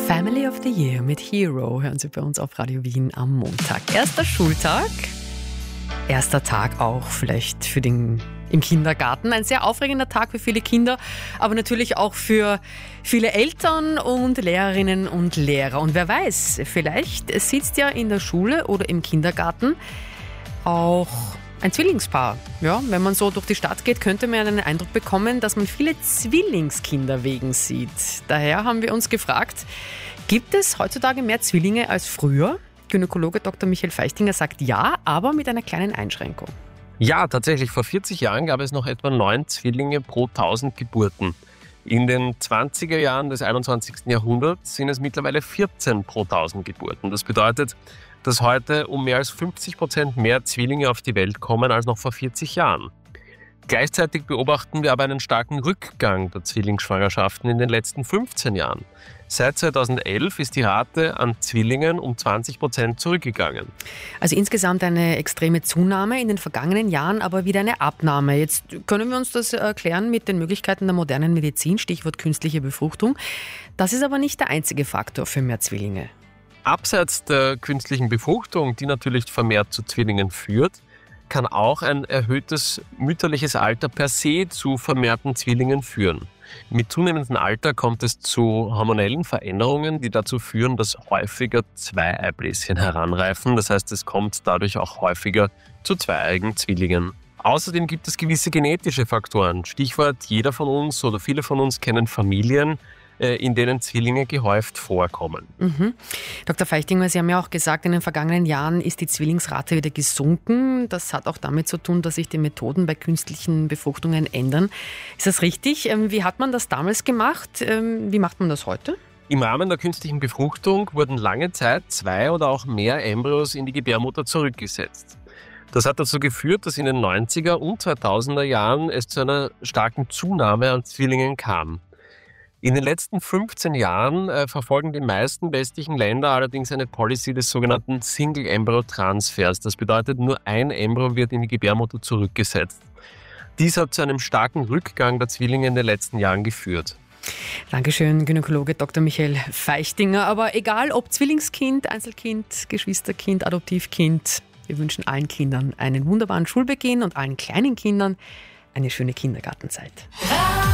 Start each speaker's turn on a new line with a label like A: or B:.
A: Family of the Year mit Hero hören Sie bei uns auf Radio Wien am Montag. Erster Schultag, erster Tag auch vielleicht für den im Kindergarten. Ein sehr aufregender Tag für viele Kinder, aber natürlich auch für viele Eltern und Lehrerinnen und Lehrer. Und wer weiß, vielleicht sitzt ja in der Schule oder im Kindergarten auch ein Zwillingspaar. Ja, wenn man so durch die Stadt geht, könnte man einen Eindruck bekommen, dass man viele Zwillingskinder wegen sieht. Daher haben wir uns gefragt, gibt es heutzutage mehr Zwillinge als früher? Gynäkologe Dr. Michael Feichtinger sagt ja, aber mit einer kleinen Einschränkung.
B: Ja, tatsächlich. Vor 40 Jahren gab es noch etwa 9 Zwillinge pro 1000 Geburten. In den 20er Jahren des 21. Jahrhunderts sind es mittlerweile 14 pro 1000 Geburten. Das bedeutet, dass heute um mehr als 50% mehr Zwillinge auf die Welt kommen als noch vor 40 Jahren. Gleichzeitig beobachten wir aber einen starken Rückgang der Zwillingsschwangerschaften in den letzten 15 Jahren. Seit 2011 ist die Rate an Zwillingen um 20% zurückgegangen.
A: Also insgesamt eine extreme Zunahme in den vergangenen Jahren, aber wieder eine Abnahme. Jetzt können wir uns das erklären mit den Möglichkeiten der modernen Medizin, Stichwort künstliche Befruchtung. Das ist aber nicht der einzige Faktor für mehr Zwillinge.
B: Abseits der künstlichen Befruchtung, die natürlich vermehrt zu Zwillingen führt, kann auch ein erhöhtes mütterliches Alter per se zu vermehrten Zwillingen führen. Mit zunehmendem Alter kommt es zu hormonellen Veränderungen, die dazu führen, dass häufiger Zweiei-Bläschen heranreifen. Das heißt, es kommt dadurch auch häufiger zu zweieigen Zwillingen. Außerdem gibt es gewisse genetische Faktoren. Stichwort, jeder von uns oder viele von uns kennen Familien, in denen Zwillinge gehäuft vorkommen.
A: Dr. Feichtinger, Sie haben ja auch gesagt, in den vergangenen Jahren ist die Zwillingsrate wieder gesunken. Das hat auch damit zu tun, dass sich die Methoden bei künstlichen Befruchtungen ändern. Ist das richtig? Wie hat man das damals gemacht? Wie macht man das heute?
B: Im Rahmen der künstlichen Befruchtung wurden lange Zeit 2 oder auch mehr Embryos in die Gebärmutter zurückgesetzt. Das hat dazu geführt, dass in den 90er und 2000er Jahren es zu einer starken Zunahme an Zwillingen kam. In den letzten 15 Jahren verfolgen die meisten westlichen Länder allerdings eine Policy des sogenannten Single-Embryo-Transfers. Das bedeutet, nur ein Embryo wird in die Gebärmutter zurückgesetzt. Dies hat zu einem starken Rückgang der Zwillinge in den letzten Jahren geführt.
A: Dankeschön, Gynäkologe Dr. Michael Feichtinger. Aber egal ob Zwillingskind, Einzelkind, Geschwisterkind, Adoptivkind, wir wünschen allen Kindern einen wunderbaren Schulbeginn und allen kleinen Kindern eine schöne Kindergartenzeit.